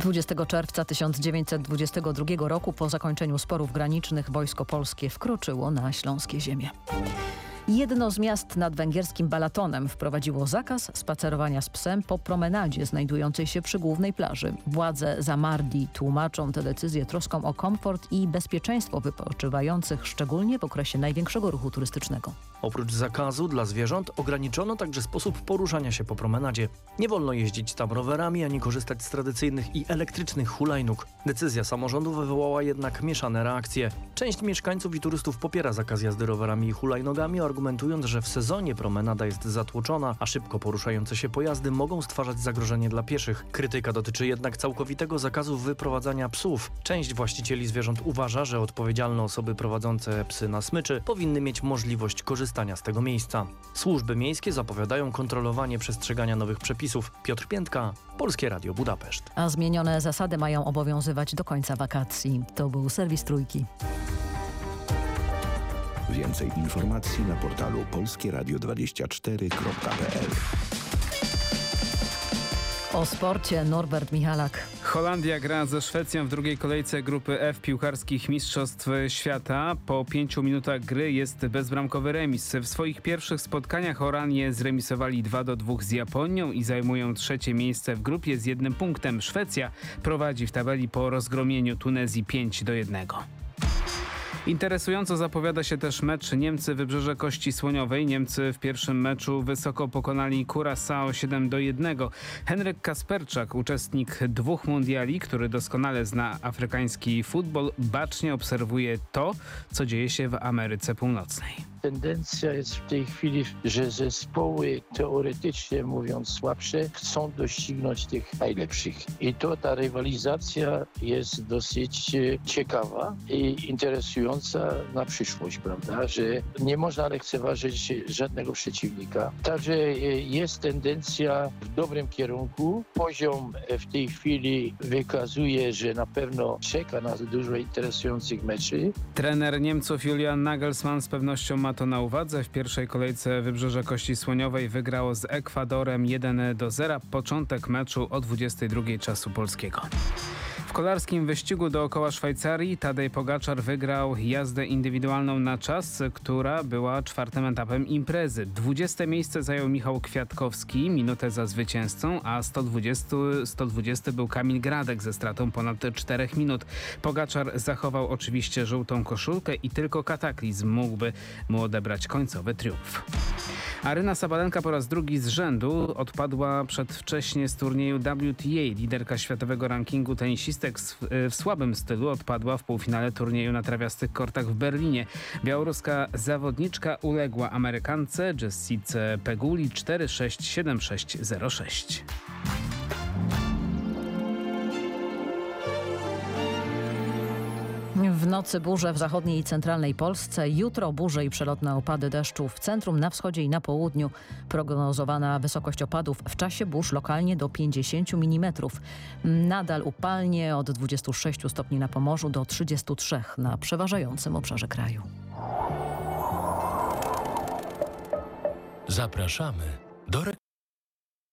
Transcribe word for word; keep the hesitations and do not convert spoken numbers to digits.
dwudziestego czerwca tysiąc dziewięćset dwudziestego drugiego roku po zakończeniu sporów granicznych wojsko polskie wkroczyło na śląskie ziemie. Jedno z miast nad węgierskim Balatonem wprowadziło zakaz spacerowania z psem po promenadzie znajdującej się przy głównej plaży. Władze Zamardii tłumaczą tę decyzję troską o komfort i bezpieczeństwo wypoczywających, szczególnie w okresie największego ruchu turystycznego. Oprócz zakazu dla zwierząt ograniczono także sposób poruszania się po promenadzie. Nie wolno jeździć tam rowerami ani korzystać z tradycyjnych i elektrycznych hulajnóg. Decyzja samorządu wywołała jednak mieszane reakcje. Część mieszkańców i turystów popiera zakaz jazdy rowerami i hulajnogami, argumentując, że w sezonie promenada jest zatłoczona, a szybko poruszające się pojazdy mogą stwarzać zagrożenie dla pieszych. Krytyka dotyczy jednak całkowitego zakazu wyprowadzania psów. Część właścicieli zwierząt uważa, że odpowiedzialne osoby prowadzące psy na smyczy powinny mieć możliwość korzystania z tego miejsca. Służby miejskie zapowiadają kontrolowanie przestrzegania nowych przepisów. Piotr Piętka, Polskie Radio Budapeszt. A zmienione zasady mają obowiązywać do końca wakacji. To był serwis Trójki. Więcej informacji na portalu polskie radio dwadzieścia cztery kropka p l. O sporcie Norbert Michalak. Holandia gra ze Szwecją w drugiej kolejce grupy F piłkarskich Mistrzostw Świata. Po pięciu minutach gry jest bezbramkowy remis. W swoich pierwszych spotkaniach Oranie zremisowali dwa do dwóch z Japonią i zajmują trzecie miejsce w grupie z jednym punktem. Szwecja prowadzi w tabeli po rozgromieniu Tunezji pięć do jednego. Interesująco zapowiada się też mecz Niemcy-Wybrzeże Kości Słoniowej. Niemcy w pierwszym meczu wysoko pokonali Curaçao siedem do jednego. Henryk Kasperczak, uczestnik dwóch mundiali, który doskonale zna afrykański futbol, bacznie obserwuje to, co dzieje się w Ameryce Północnej. Tendencja jest w tej chwili, że zespoły teoretycznie mówiąc słabsze chcą doścignąć tych najlepszych. I to ta rywalizacja jest dosyć ciekawa i interesująca na przyszłość, prawda? Że nie można lekceważyć żadnego przeciwnika. Także jest tendencja w dobrym kierunku. Poziom w tej chwili wykazuje, że na pewno czeka nas dużo interesujących meczy. Trener Niemców Julian Nagelsmann z pewnością ma to na uwadze. W pierwszej kolejce Wybrzeże Kości Słoniowej wygrało z Ekwadorem jeden do zera. Początek meczu o dwudziestej drugiej czasu polskiego. W kolarskim wyścigu dookoła Szwajcarii Tadej Pogaczar wygrał jazdę indywidualną na czas, która była czwartym etapem imprezy. dwudzieste miejsce zajął Michał Kwiatkowski, minutę za zwycięzcą, a sto dwudziesty był Kamil Gradek ze stratą ponad czterech minut. Pogaczar zachował oczywiście żółtą koszulkę i tylko kataklizm mógłby mu odebrać końcowy triumf. Aryna Sabalenka po raz drugi z rzędu odpadła przedwcześnie z turnieju W T A. Liderka światowego rankingu tenisistek w słabym stylu odpadła w półfinale turnieju na trawiastych kortach w Berlinie. Białoruska zawodniczka uległa Amerykance Jessice Peguli cztery sześć siedem sześć zero sześć. W nocy burze w zachodniej i centralnej Polsce. Jutro burze i przelotne opady deszczu w centrum, na wschodzie i na południu. Prognozowana wysokość opadów w czasie burz lokalnie do pięćdziesięciu milimetrów. Nadal upalnie od dwudziestu sześciu stopni na Pomorzu do trzydziestu trzech na przeważającym obszarze kraju. Zapraszamy